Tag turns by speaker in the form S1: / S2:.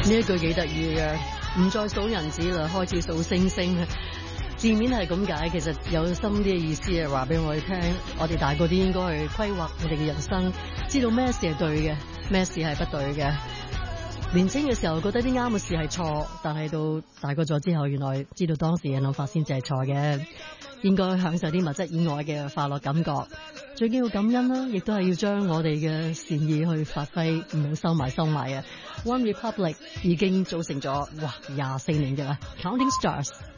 S1: 呢一句幾得意嘅，唔再數銀紙啦，開始數星星。字面係咁解，其實有深啲嘅意思係話俾我哋聽，我哋大個啲應該去規劃我哋嘅人生，知道咩事係對嘅，咩事係不對嘅。年輕嘅時候覺得啲啱嘅事係錯，但係到大個咗之後，原來知道當時嘅諗法先至係錯嘅。應該享受啲物質以外嘅快樂感覺，最緊要感恩啦，亦都係要將我哋嘅善意去發揮，唔好收埋啊！One Republic 已經組成咗24年嘅啦 ，Counting Stars。